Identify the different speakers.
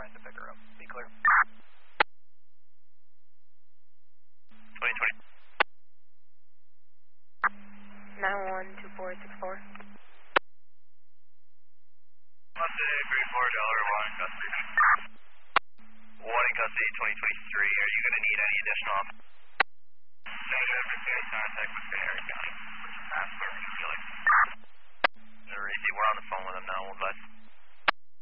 Speaker 1: trying to pick her up. Be clear.
Speaker 2: 2020.
Speaker 3: 912464.
Speaker 2: Monday, 34 one in custody. One in custody, 2023. Are you going to need any additional? Negative, received contact with Harry County. Which is not where you feel like. Easy, we're on the phone with him now, we'll advise.